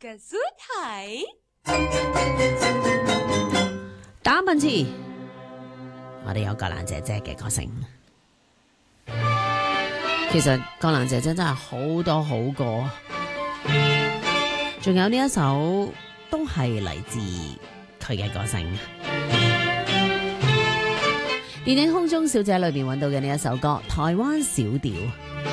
嘅書睇打問詞，我哋有葛蘭姐姐嘅歌聲。其實葛蘭姐姐真係好多好歌，仲有呢一首都係嚟自佢嘅歌聲。電影《空中小姐》裏邊揾到嘅呢一首歌《台灣小調》。